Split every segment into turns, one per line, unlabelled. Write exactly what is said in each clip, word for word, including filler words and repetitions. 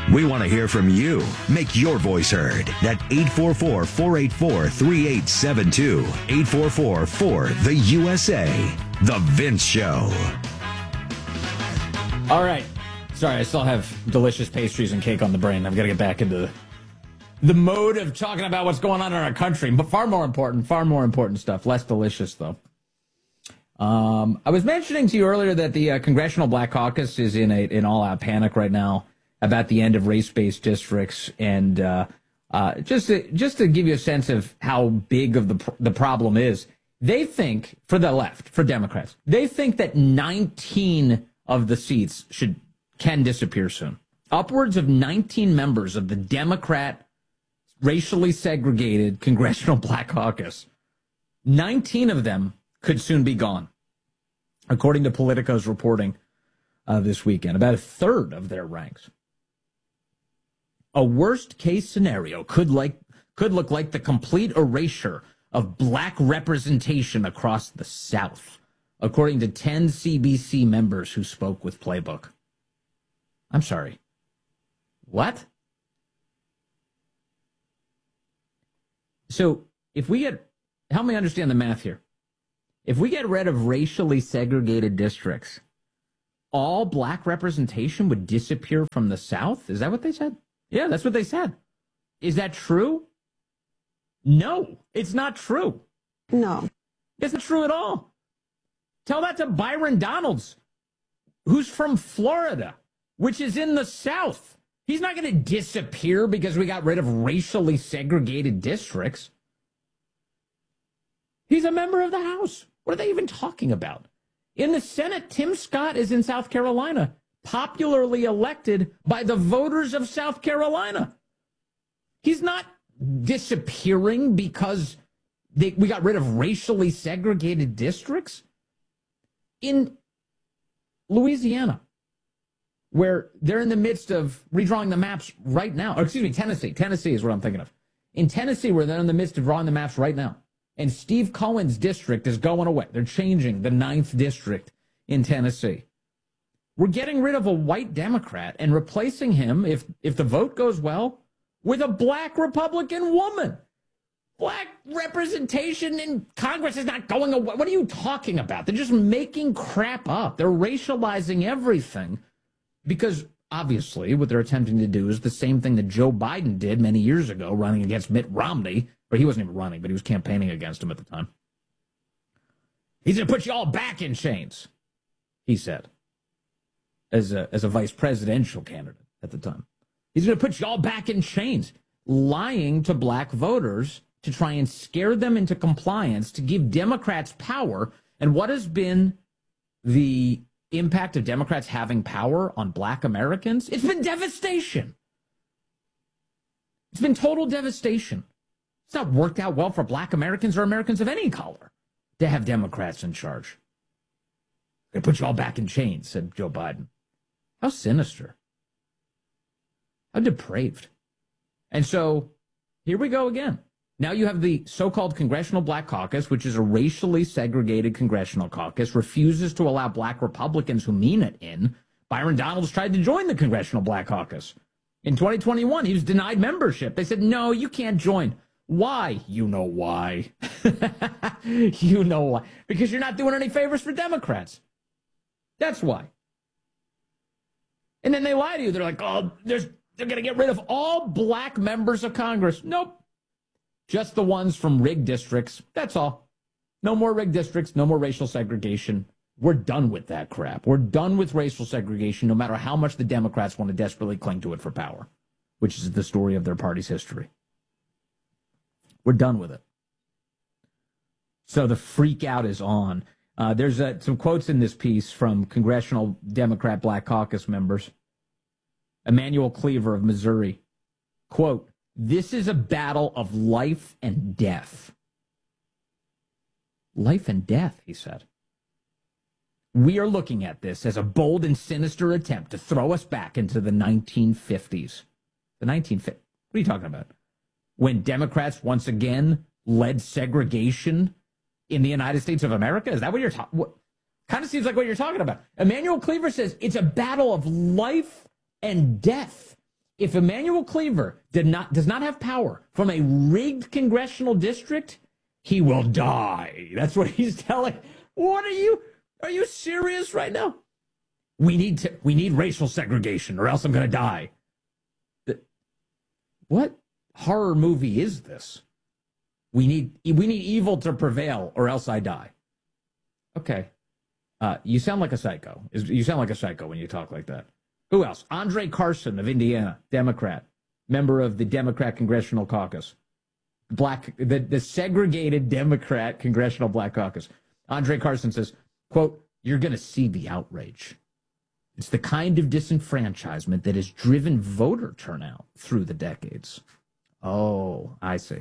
We want to hear from you. Make your voice heard at eight four four, four eight four, three eight seven two. eight four four, four, the U S A. The Vince Show.
All right. Sorry, I still have delicious pastries and cake on the brain. I've got to get back into the, the mode of talking about what's going on in our country. But far more important, far more important stuff. Less delicious, though. Um, I was mentioning to you earlier that the uh, Congressional Black Caucus is in a in all-out panic right now about the end of race-based districts. And uh, uh, just to, just to give you a sense of how big of the pr- the problem is, they think, for the left, for Democrats, they think that nineteen of the seats should can disappear soon. Upwards of nineteen members of the Democrat racially segregated Congressional Black Caucus, nineteen of them could soon be gone, according to Politico's reporting uh, this weekend. About a third of their ranks. A worst-case scenario could like could look like the complete erasure of black representation across the South, according to ten C B C members who spoke with Playbook. I'm sorry. What? So if we get, help me understand the math here. If we get rid of racially segregated districts, all black representation would disappear from the South? Is that what they said? Yeah, that's what they said. Is that true? No, it's not true.
No.
It's not true at all. Tell that to Byron Donalds, who's from Florida, which is in the South. He's not going to disappear because we got rid of racially segregated districts. He's a member of the House. What are they even talking about? In the Senate, Tim Scott is in South Carolina, popularly elected by the voters of South Carolina. He's not disappearing because they, we got rid of racially segregated districts. In Louisiana, where they're in the midst of redrawing the maps right now, or excuse me, Tennessee. Tennessee is what I'm thinking of. In Tennessee, where they're in the midst of drawing the maps right now, and Steve Cohen's district is going away. They're changing the ninth district in Tennessee. We're getting rid of a white Democrat and replacing him, if if the vote goes well, with a black Republican woman. Black representation in Congress is not going away. What are you talking about? They're just making crap up. They're racializing everything because, obviously, what they're attempting to do is the same thing that Joe Biden did many years ago, running against Mitt Romney. Or he wasn't even running, but he was campaigning against him at the time. He's going to put you all back in chains, he said, as a, as a vice presidential candidate at the time. He's going to put you all back in chains, lying to black voters to try and scare them into compliance, to give Democrats power. And what has been the impact of Democrats having power on black Americans? It's been devastation. It's been total devastation. It's not worked out well for black Americans or Americans of any color to have Democrats in charge. They put you all back in chains, said Joe Biden. How sinister. How depraved. And so here we go again. Now you have the so-called Congressional Black Caucus, which is a racially segregated congressional caucus, refuses to allow black Republicans who mean it in. Byron Donalds tried to join the Congressional Black Caucus. In twenty twenty-one, he was denied membership. They said, no, you can't join. Why? You know why. You know why. Because you're not doing any favors for Democrats. That's why. And then they lie to you. They're like, oh, there's, they're going to get rid of all black members of Congress. Nope. Just the ones from rigged districts. That's all. No more rigged districts. No more racial segregation. We're done with that crap. We're done with racial segregation, no matter how much the Democrats want to desperately cling to it for power, which is the story of their party's history. We're done with it. So the freak out is on. Uh, there's uh, some quotes in this piece from Congressional Democrat Black Caucus members. Emanuel Cleaver of Missouri. Quote, this is a battle of life and death. Life and death, he said. We are looking at this as a bold and sinister attempt to throw us back into the nineteen fifties. The nineteen fifties. What are you talking about? When Democrats once again led segregation in the United States of America? Is that what you're talking about? Kind of seems like what you're talking about. Emanuel Cleaver says it's a battle of life and death. If Emanuel Cleaver did not does not have power from a rigged congressional district, he will die. That's what he's telling. What are you? Are you serious right now? We need to. We need racial segregation, or else I'm going to die. The, what horror movie is this? We need. We need evil to prevail, or else I die. Okay, uh, you sound like a psycho. You sound like a psycho when you talk like that. Who else? Andre Carson of Indiana, Democrat, member of the Democrat Congressional Caucus. Black, the, the segregated Democrat Congressional Black Caucus. Andre Carson says, quote, "You're going to see the outrage. It's the kind of disenfranchisement that has driven voter turnout through the decades." Oh, I see.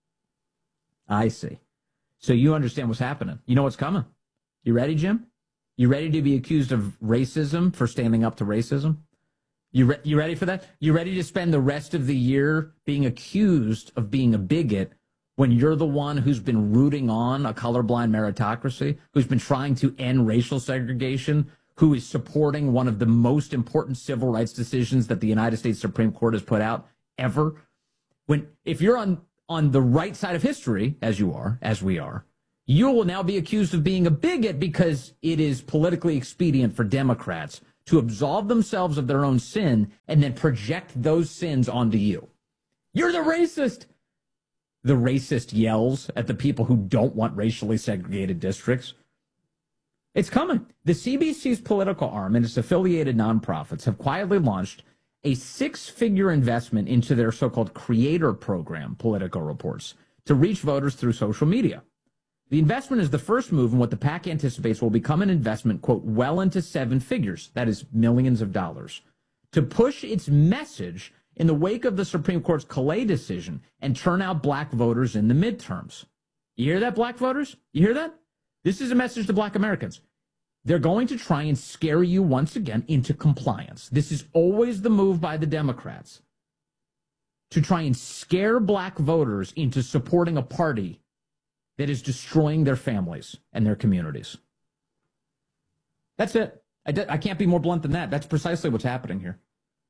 I see. So you understand what's happening. You know what's coming. You ready, Jim? You ready to be accused of racism for standing up to racism? You re- you ready for that? You ready to spend the rest of the year being accused of being a bigot when you're the one who's been rooting on a colorblind meritocracy, who's been trying to end racial segregation, who is supporting one of the most important civil rights decisions that the United States Supreme Court has put out ever? When if you're on, on the right side of history, as you are, as we are, you will now be accused of being a bigot because it is politically expedient for Democrats to absolve themselves of their own sin and then project those sins onto you. You're the racist. The racist yells at the people who don't want racially segregated districts. It's coming. The C B C's political arm and its affiliated nonprofits have quietly launched a six-figure investment into their so-called creator program, Politico reports, to reach voters through social media. The investment is the first move in what the PAC anticipates will become an investment, quote, well into seven figures, that is millions of dollars, to push its message in the wake of the Supreme Court's Calais decision and turn out black voters in the midterms. You hear that, black voters? You hear that? This is a message to black Americans. They're going to try and scare you once again into compliance. This is always the move by the Democrats, to try and scare black voters into supporting a party that is destroying their families and their communities. That's it. I, d- I can't be more blunt than that. That's precisely what's happening here.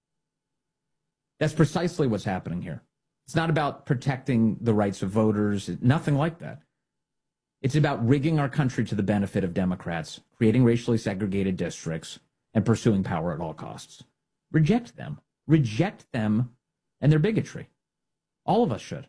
That's precisely what's happening here. It's not about protecting the rights of voters, nothing like that. It's about rigging our country to the benefit of Democrats, creating racially segregated districts, and pursuing power at all costs. Reject them. Reject them and their bigotry. All of us should.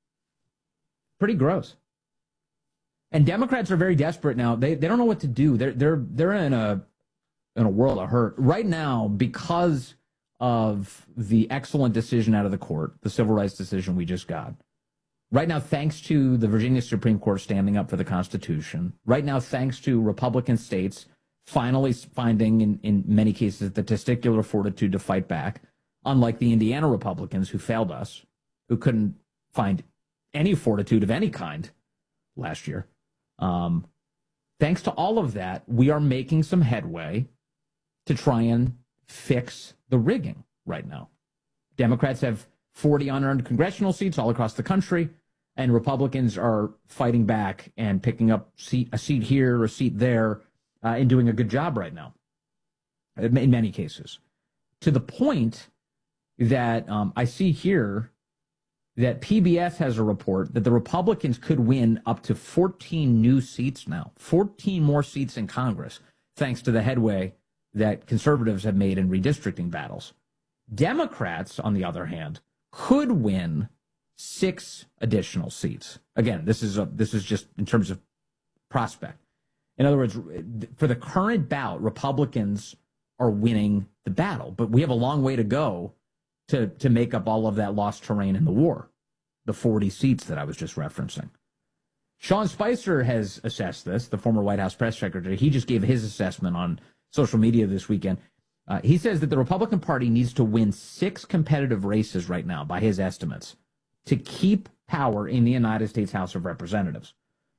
Pretty gross. And Democrats are very desperate now. They they don't know what to do. They're they're they're in a in a world of hurt right now because of the excellent decision out of the court, the civil rights decision we just got. Right now, thanks to the Virginia Supreme Court standing up for the Constitution. Right now, thanks to Republican states finally finding, in, in many cases, the testicular fortitude to fight back, unlike the Indiana Republicans who failed us, who couldn't find any fortitude of any kind last year. Um, thanks to all of that, we are making some headway to try and fix the rigging right now. Democrats have forty unearned congressional seats all across the country, and Republicans are fighting back and picking up seat, a seat here, a seat there, uh, and doing a good job right now, in many cases. To the point that um, I see here that P B S has a report that the Republicans could win up to fourteen new seats now, fourteen more seats in Congress, thanks to the headway that conservatives have made in redistricting battles. Democrats, on the other hand, could win six additional seats. Again, this is a, this is just in terms of prospect. In other words, for the current bout, Republicans are winning the battle, but we have a long way to go to, to make up all of that lost terrain in the war, the forty seats that I was just referencing. Sean Spicer has assessed this, the former White House press secretary. He just gave his assessment on social media this weekend. Uh, he says that the Republican Party needs to win six competitive races right now, by his estimates, to keep power in the United States House of Representatives.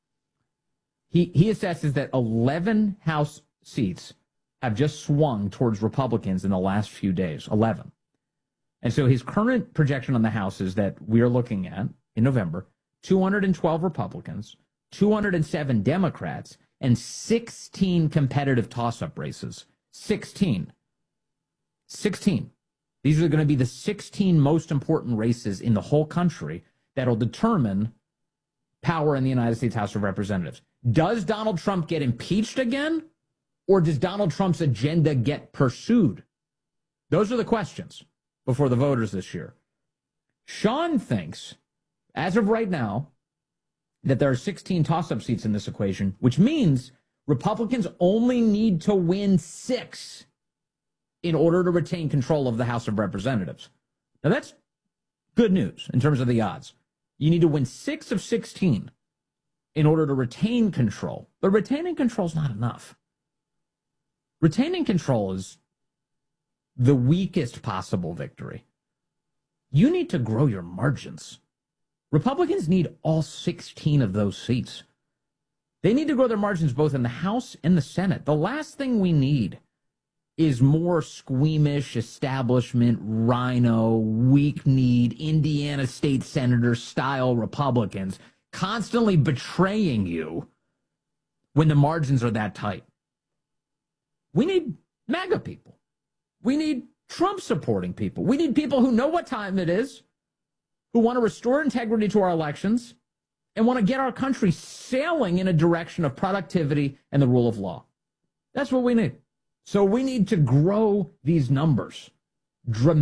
He, he assesses that eleven House seats have just swung towards Republicans in the last few days, eleven. And so his current projection on the House is that we are looking at, in November, two hundred twelve Republicans, two hundred seven Democrats, and sixteen competitive toss-up races. sixteen. sixteen. These are going to be the sixteen most important races in the whole country that'll determine power in the United States House of Representatives. Does Donald Trump get impeached again, or does Donald Trump's agenda get pursued? Those are the questions before the voters this year. Sean thinks, as of right now, that there are sixteen toss-up seats in this equation, which means Republicans only need to win six in order to retain control of the House of Representatives. Now, that's good news in terms of the odds. You need to win six of sixteen in order to retain control. But retaining control is not enough. Retaining control is the weakest possible victory. You need to grow your margins. Republicans need all sixteen of those seats. They need to grow their margins both in the House and the Senate. The last thing we need is more squeamish establishment, rhino, weak-kneed, Indiana state senator style Republicans constantly betraying you when the margins are that tight. We need MAGA people. We need Trump-supporting people. We need people who know what time it is, who want to restore integrity to our elections, and want to get our country sailing in a direction of productivity and the rule of law. That's what we need. So we need to grow these numbers dramatically.